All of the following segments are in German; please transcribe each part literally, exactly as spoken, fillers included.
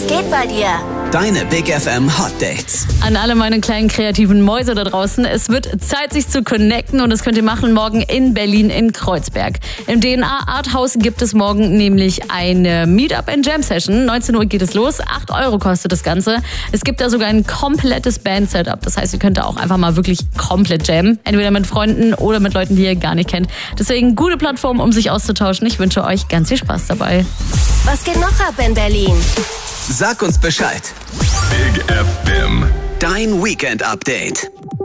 geht bei dir? Deine Big F M Hot Dates. An alle meine kleinen kreativen Mäuse da draußen. Es wird Zeit, sich zu connecten, und das könnt ihr machen morgen in Berlin in Kreuzberg. Im D N A Art House gibt es morgen nämlich eine Meetup and Jam Session. neunzehn Uhr geht es los. acht Euro kostet das Ganze. Es gibt da sogar ein komplettes Band-Setup. Das heißt, ihr könnt da auch einfach mal wirklich komplett jammen. Entweder mit Freunden oder mit Leuten, die ihr gar nicht kennt. Deswegen gute Plattform, um sich auszutauschen. Ich wünsche euch ganz viel Spaß dabei. Was geht noch ab in Berlin? Sag uns Bescheid. Big F M. Dein Weekend-Update.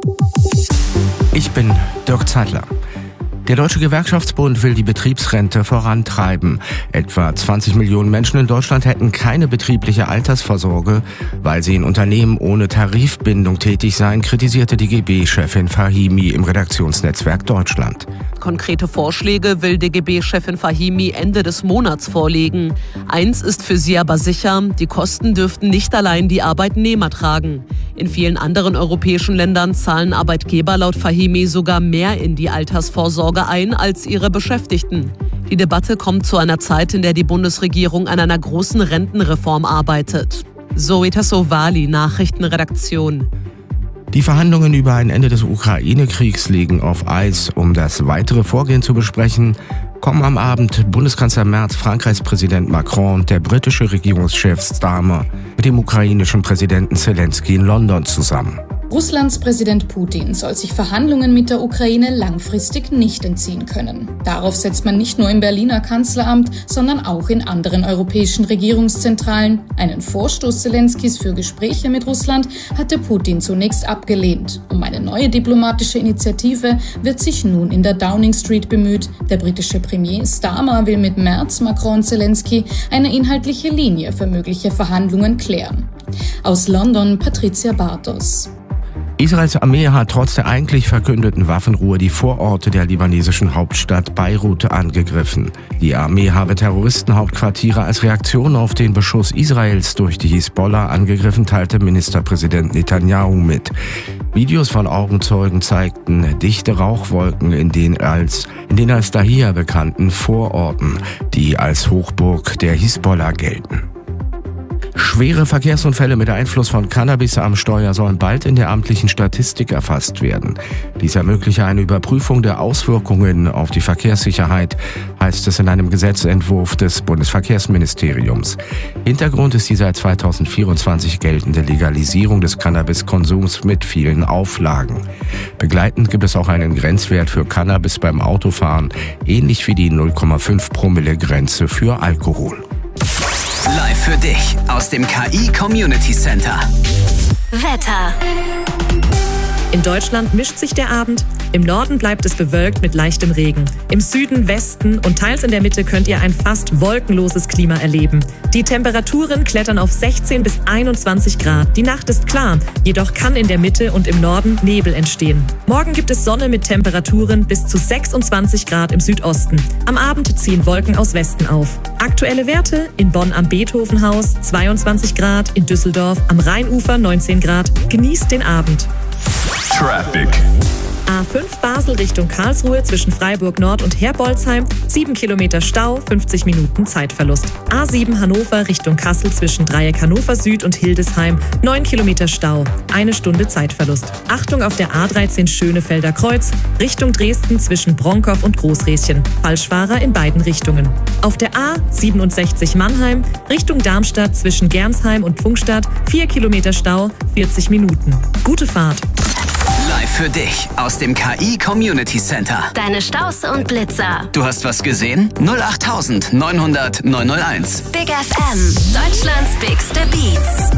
Ich bin Dirk Zeitler. Der Deutsche Gewerkschaftsbund will die Betriebsrente vorantreiben. Etwa zwanzig Millionen Menschen in Deutschland hätten keine betriebliche Altersvorsorge, weil sie in Unternehmen ohne Tarifbindung tätig seien, kritisierte die G B-Chefin Fahimi im Redaktionsnetzwerk Deutschland. Konkrete Vorschläge will D G B-Chefin Fahimi Ende des Monats vorlegen. Eins ist für sie aber sicher: Die Kosten dürften nicht allein die Arbeitnehmer tragen. In vielen anderen europäischen Ländern zahlen Arbeitgeber laut Fahimi sogar mehr in die Altersvorsorge ein als ihre Beschäftigten. Die Debatte kommt zu einer Zeit, in der die Bundesregierung an einer großen Rentenreform arbeitet. Zoe Tassovali, Nachrichtenredaktion. Die Verhandlungen über ein Ende des Ukraine-Kriegs liegen auf Eis. Um das weitere Vorgehen zu besprechen, kommen am Abend Bundeskanzler Merz, Frankreichs Präsident Macron und der britische Regierungschef Starmer mit dem ukrainischen Präsidenten Zelensky in London zusammen. Russlands Präsident Putin soll sich Verhandlungen mit der Ukraine langfristig nicht entziehen können. Darauf setzt man nicht nur im Berliner Kanzleramt, sondern auch in anderen europäischen Regierungszentralen. Einen Vorstoß Zelenskys für Gespräche mit Russland hatte Putin zunächst abgelehnt. Um eine neue diplomatische Initiative wird sich nun in der Downing Street bemüht. Der britische Premier Starmer will mit Merz, Macron und Zelensky eine inhaltliche Linie für mögliche Verhandlungen klären. Aus London Patricia Bartos. Israels Armee hat trotz der eigentlich verkündeten Waffenruhe die Vororte der libanesischen Hauptstadt Beirut angegriffen. Die Armee habe Terroristenhauptquartiere als Reaktion auf den Beschuss Israels durch die Hisbollah angegriffen, teilte Ministerpräsident Netanyahu mit. Videos von Augenzeugen zeigten dichte Rauchwolken in den als, in den als Dahia bekannten Vororten, die als Hochburg der Hisbollah gelten. Schwere Verkehrsunfälle mit Einfluss von Cannabis am Steuer sollen bald in der amtlichen Statistik erfasst werden. Dies ermögliche eine Überprüfung der Auswirkungen auf die Verkehrssicherheit, heißt es in einem Gesetzentwurf des Bundesverkehrsministeriums. Hintergrund ist die seit zweitausendvierundzwanzig geltende Legalisierung des Cannabiskonsums mit vielen Auflagen. Begleitend gibt es auch einen Grenzwert für Cannabis beim Autofahren, ähnlich wie die null Komma fünf Promille Grenze für Alkohol. Live für dich aus dem K I Community Center. Wetter. In Deutschland mischt sich der Abend. Im Norden bleibt es bewölkt mit leichtem Regen. Im Süden, Westen und teils in der Mitte könnt ihr ein fast wolkenloses Klima erleben. Die Temperaturen klettern auf sechzehn bis einundzwanzig Grad. Die Nacht ist klar, jedoch kann in der Mitte und im Norden Nebel entstehen. Morgen gibt es Sonne mit Temperaturen bis zu sechsundzwanzig Grad im Südosten. Am Abend ziehen Wolken aus Westen auf. Aktuelle Werte: in Bonn am Beethovenhaus zweiundzwanzig Grad, in Düsseldorf am Rheinufer neunzehn Grad. Genießt den Abend. Traffic. A fünf Basel Richtung Karlsruhe zwischen Freiburg Nord und Herbolzheim, sieben Kilometer Stau, fünfzig Minuten Zeitverlust. A sieben Hannover Richtung Kassel zwischen Dreieck Hannover Süd und Hildesheim, neun Kilometer Stau, eine Stunde Zeitverlust. Achtung auf der A dreizehn Schönefelder Kreuz, Richtung Dresden zwischen Bronkow und Großräschen. Falschfahrer in beiden Richtungen. Auf der A siebenundsechzig Mannheim, Richtung Darmstadt zwischen Gernsheim und Pfungstadt, vier Kilometer Stau, vierzig Minuten. Gute Fahrt. Live für dich aus dem K I Community Center. Deine Staus und Blitzer. Du hast was gesehen? null acht neunhundert neunhundert neunhunderteins. Big F M. Deutschlands bigste Beats.